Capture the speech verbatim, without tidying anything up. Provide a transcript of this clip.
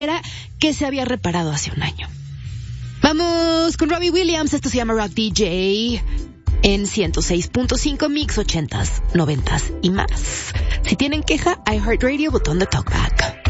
era que se había reparado hace un año. Vamos con Robbie Williams, esto se llama Rock D J en ciento seis punto cinco Mix ochentas, noventas y más. Si tienen queja, iHeartRadio, botón de talkback.